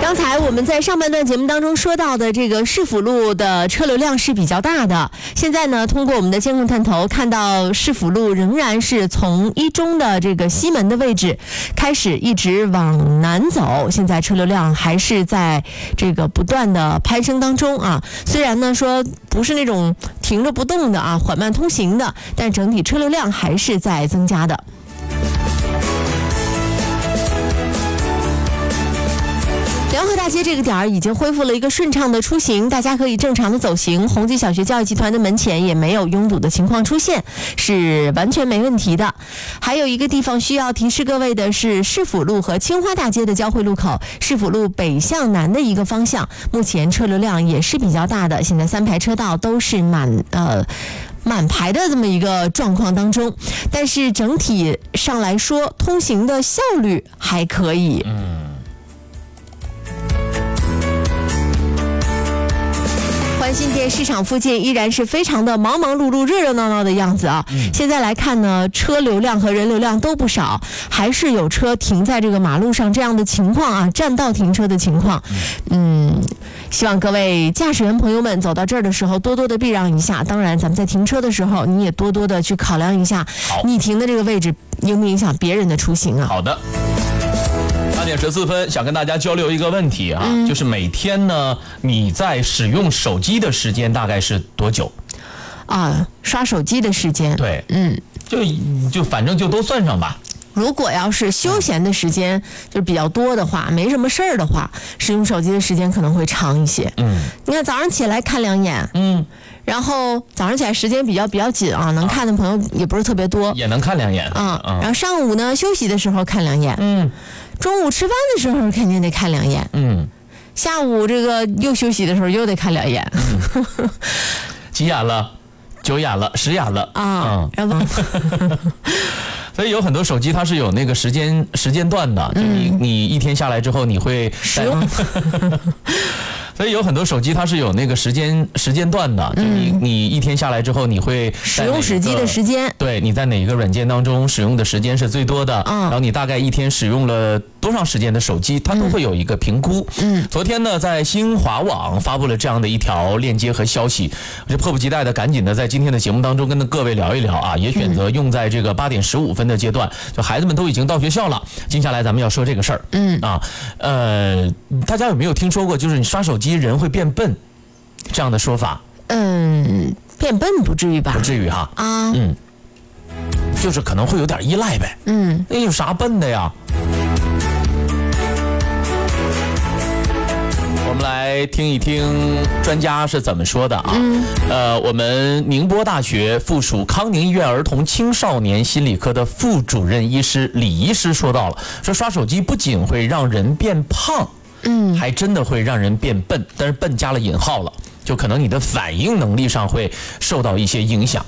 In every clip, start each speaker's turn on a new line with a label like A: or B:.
A: 刚才我们在上半段节目当中说到的这个市府路的车流量是比较大的，现在呢，通过我们的监控探头看到市府路仍然是从一中的这个西门的位置开始一直往南走，现在车流量还是在这个不断的攀升当中啊。虽然呢说不是那种停着不动的啊，缓慢通行的，但整体车流量还是在增加的。辽河大街这个点儿已经恢复了一个顺畅的出行，大家可以正常的走行。宏基小学教育集团的门前也没有拥堵的情况出现，是完全没问题的。还有一个地方需要提示各位的是市府路和青花大街的交汇路口，市府路北向南的一个方向，目前车流量也是比较大的，现在3排车道都是满排的这么一个状况当中，但是整体上来说，通行的效率还可以。环新店市场附近依然是非常的忙忙碌碌、热热闹闹的样子啊。现在来看呢，车流量和人流量都不少，还是有车停在这个马路上这样的情况啊，占道停车的情况。希望各位驾驶员朋友们走到这儿的时候多多的避让一下，当然咱们在停车的时候你也多多的去考量一下你停的这个位置影不影响别人的出行啊。
B: 好的，8点14分，想跟大家交流一个问题啊，就是每天呢你在使用手机的时间大概是多久
A: 啊？刷手机的时间，
B: 对，就反正就都算上吧。
A: 如果要是休闲的时间就是比较多的话，没什么事儿的话，使用手机的时间可能会长一些。你看早上起来看2眼，然后早上起来时间比较紧啊，能看的朋友也不是特别多，
B: 也能看2眼
A: 然后上午呢休息的时候看2眼，中午吃饭的时候肯定得看2眼，下午这个又休息的时候又得看2眼，
B: 几眼了？9眼了，10眼了
A: 啊，然后。
B: 所以有很多手机它是有那个时间段的，就你一天下来之后你会
A: 使用。
B: 所以有很多手机它是有那个时间段的，就你一天下来之后你会
A: 使用手机的时间，
B: 对，你在哪个软件当中使用的时间是最多的，然后你大概一天使用了多长时间的手机，它都会有一个评估。昨天呢，在新华网发布了这样的一条链接和消息，我就迫不及待的赶紧的在今天的节目当中跟各位聊一聊啊，也选择用在这个8点15分的阶段，就孩子们都已经到学校了，接下来咱们要说这个事儿。大家有没有听说过，就是你刷手机人会变笨这样的说法？
A: 变笨不至于吧？
B: 不至于哈。就是可能会有点依赖呗。那有啥笨的呀？我们来听一听专家是怎么说的啊。我们宁波大学附属康宁医院儿童青少年心理科的副主任医师李医师说到了，说刷手机不仅会让人变胖，还真的会让人变笨，但是笨加了引号了，就可能你的反应能力上会受到一些影响。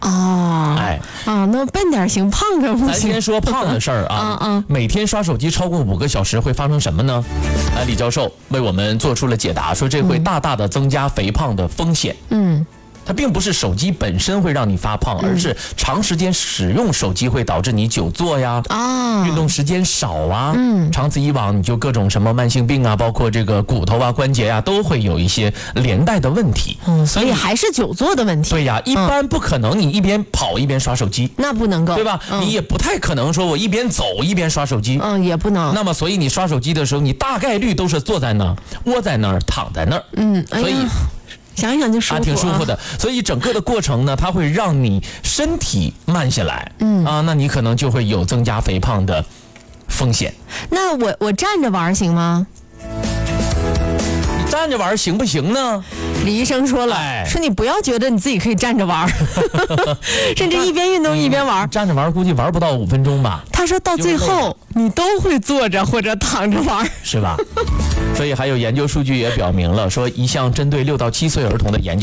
A: 那笨点行，胖点不行。
B: 咱先说胖的事儿啊。每天刷手机超过5个小时会发生什么呢？李教授为我们做出了解答，说这会大大的增加肥胖的风险。它并不是手机本身会让你发胖，而是长时间使用手机会导致你久坐呀，运动时间少啊，长此以往你就各种什么慢性病啊，包括这个骨头啊、关节啊，都会有一些连带的问题。
A: 所以还是久坐的问题。
B: 对呀，一般不可能你一边跑一边刷手机，
A: 那不能够，
B: 对吧？你也不太可能说我一边走一边刷手机，
A: 也不能。
B: 那么所以你刷手机的时候，你大概率都是坐在那儿、窝在那儿、躺在那儿，所以。
A: 想一想就舒服，
B: 挺舒服的。所以整个的过程呢，它会让你身体慢下来，那你可能就会有增加肥胖的风险。
A: 那我站着玩行吗？
B: 你站着玩行不行呢？
A: 李医生说了，说你不要觉得你自己可以站着玩，甚至一边运动一边玩。
B: 站着玩估计玩不到5分钟吧。
A: 他说到最后你都会坐着或者躺着玩，
B: 是吧？所以还有研究数据也表明了，说一项针对6到7岁儿童的研究。